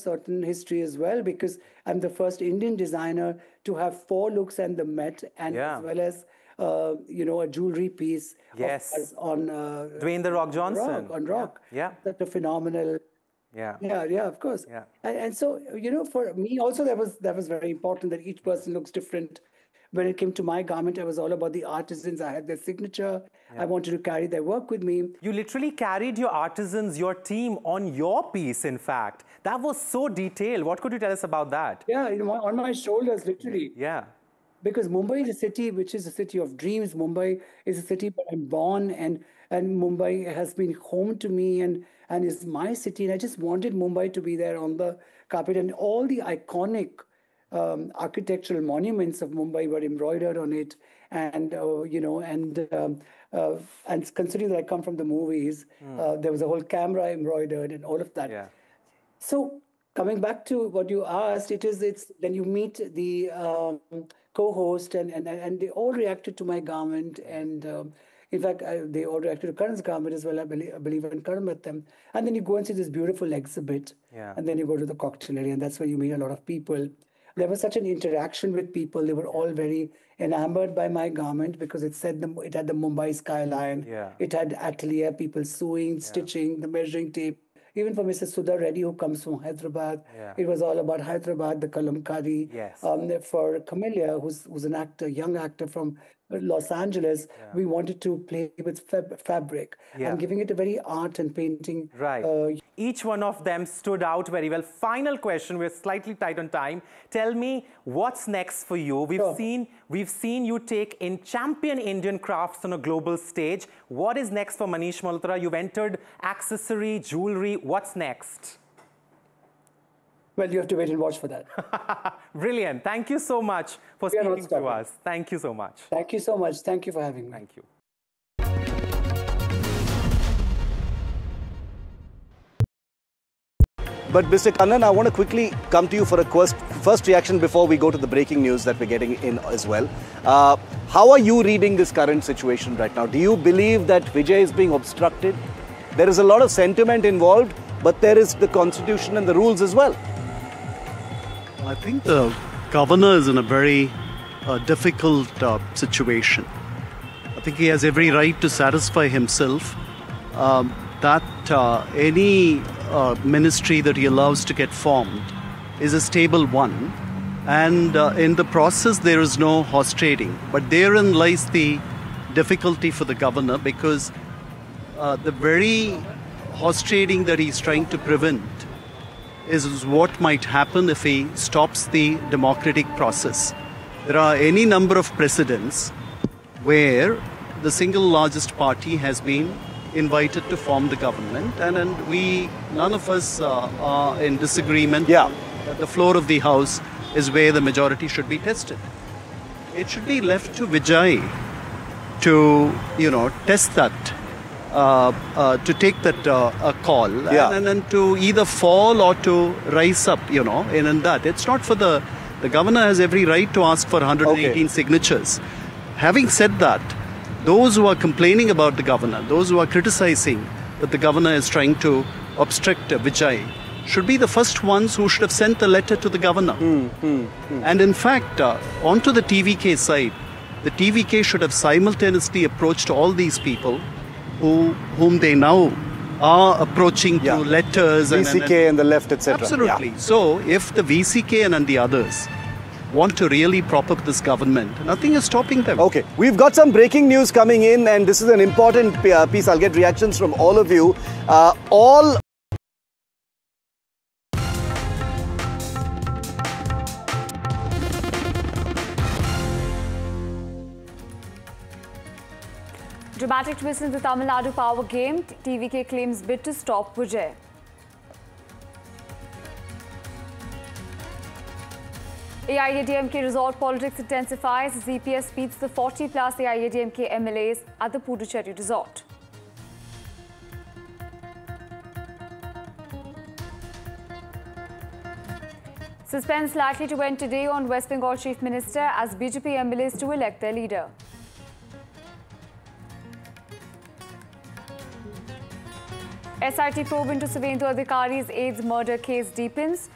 certain history as well, because I'm the first Indian designer to have 4 looks and the Met, and as well as a jewelry piece Yes. on Dwayne The Rock Johnson. Rock. Yeah. Such a phenomenal. Yeah. Yeah, of course. Yeah. And so, for me also, that was very important, that each person looks different. When it came to my garment, I was all about the artisans. I had their signature. I wanted to carry their work with me. You literally carried your artisans, your team on your piece, in fact. That was so detailed. What could you tell us about that? Yeah, on my shoulders, literally. Yeah. Because Mumbai is a city which is a city of dreams. Mumbai is a city where I'm born, and Mumbai has been home to me and is my city. And I just wanted Mumbai to be there on the carpet, and all the iconic architectural monuments of Mumbai were embroidered on it. And and considering that I come from the movies, there was a whole camera embroidered and all of that. Yeah. So coming back to what you asked, it's then you meet the co-host, and they all reacted to my garment, and in fact they all reacted to Karan's garment as well. I believe when Karan met them, and then you go and see this beautiful exhibit, and then you go to the cocktail area, and that's where you meet a lot of people. There was such an interaction with people. They were all very enamored by my garment because it had the Mumbai skyline. Yeah. It had atelier people sewing, stitching, the measuring tape. Even for Mrs. Sudha Reddy, who comes from Hyderabad, it was all about Hyderabad, the kalamkari. Yes. For Camellia, who's an actor, young actor from Los Angeles, we wanted to play with fabric and giving it a very art and painting. Right. Each one of them stood out very well. Final question, we're slightly tight on time. Tell me, what's next for you? We've seen you take in champion Indian crafts on a global stage. What is next for Manish Malhotra? You've entered accessory, jewelry. What's next? Well, you have to wait and watch for that. Brilliant. Thank you so much for speaking to us. Thank you so much. Thank you so much. Thank you for having me. Thank you. But Mr. Kannan, I want to quickly come to you for a first reaction before we go to the breaking news that we're getting in as well. How are you reading this current situation right now? Do you believe that Vijay is being obstructed? There is a lot of sentiment involved, but there is the constitution and the rules as well. I think the governor is in a very difficult situation. I think he has every right to satisfy himself that any ministry that he allows to get formed is a stable one, and in the process there is no horse trading. But therein lies the difficulty for the governor, because the very horse trading that he's trying to prevent is what might happen if he stops the democratic process. There are any number of precedents where the single largest party has been invited to form the government, and none of us are in disagreement that the floor of the house is where the majority should be tested. It should be left to Vijay to test that, to take that call, and then to either fall or to rise up, in that. It's not for the governor has every right to ask for 118 signatures. Having said that, those who are complaining about the governor, those who are criticizing that the governor is trying to obstruct Vijay, should be the first ones who should have sent a letter to the governor. And in fact, onto the TVK side, the TVK should have simultaneously approached all these people whom they now are approaching through letters. VCK and the left, etc. Absolutely. So if the VCK and the others want to really prop up this government, nothing is stopping them. Okay, we've got some breaking news coming in, and this is an important piece. I'll get reactions from all of you. Dramatic twist in the Tamil Nadu power game. TVK claims bid to stop Vijay. AIADMK resort politics intensifies. ZPS beats the 40-plus AIADMK MLAs at the Puducherry resort. Suspense likely to end today on West Bengal Chief Minister as BJP MLAs to elect their leader. SIT probe into Suvendu Adhikari's AIDS murder case deepens.